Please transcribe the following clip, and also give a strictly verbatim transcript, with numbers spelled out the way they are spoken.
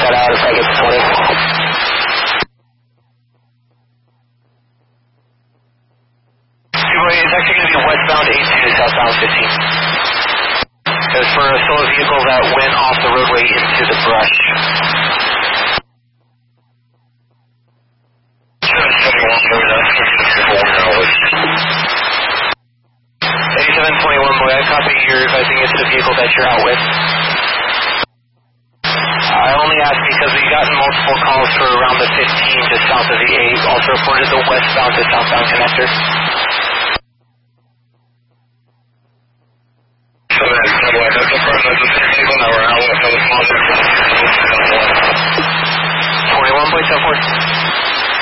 that out if I get to twenty. It's actually going to be westbound eight two, southbound fifteen. It was for a solo vehicle that went off the roadway into the brush. eighty-seven twenty-one, boy, I copy you're advising it's the vehicle that you're out with. I only asked because we've gotten multiple calls for around the fifteen to south of the eight, also reported the westbound to southbound connector. twenty-one point seven four.